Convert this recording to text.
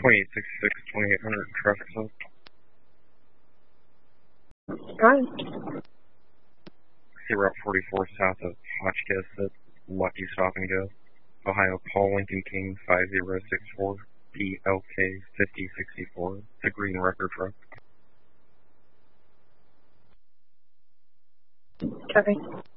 2866, 2800 traffic zone. Alright. See Route 44 south of Hotchkiss at Lucky Stop and Go. Ohio Paul Lincoln King 5064 PLK 5064. It's a green record truck. Copy.